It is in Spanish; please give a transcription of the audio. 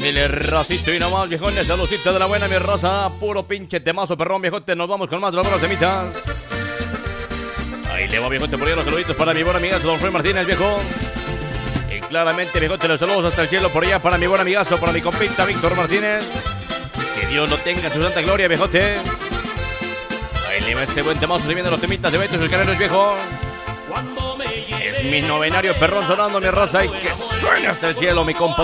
Ándele, racito y nomás, viejones, saludcita de la buena, mi raza. Puro pinche temazo, perrón, viejote. Nos vamos con más de las buenas temitas. Ahí le va, viejote, por ahí los saluditos para mi buena amigazo, don Fred Martínez, viejo. Y claramente, viejote, los saludos hasta el cielo por allá para mi buen amigazo, para mi compita Víctor Martínez. Que Dios lo tenga en su santa gloria, viejote. Ahí le va ese buen temazo, se vienen los temitas de Beto y sus Caneros, viejo. Es mi novenario perrón sonando, mi raza, y que suene hasta el cielo, mi compa.